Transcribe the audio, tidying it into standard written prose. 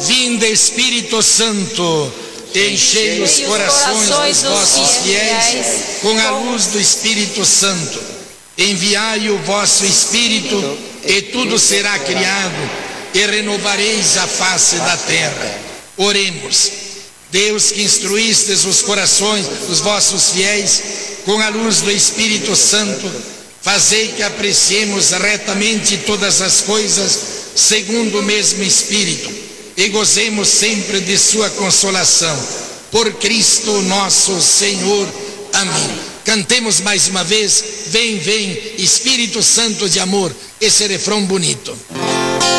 Vinde, Espírito Santo, enchei os corações dos vossos fiéis com a luz do Espírito Santo. Enviai o vosso Espírito e tudo será criado e renovareis a face da terra. Oremos. Deus, que instruístes os corações dos vossos fiéis com a luz do Espírito Santo, fazei que apreciemos retamente todas as coisas segundo o mesmo Espírito e gozemos sempre de sua consolação. Por Cristo nosso Senhor. Amém. Cantemos mais uma vez: vem, vem, Espírito Santo de amor, esse refrão bonito.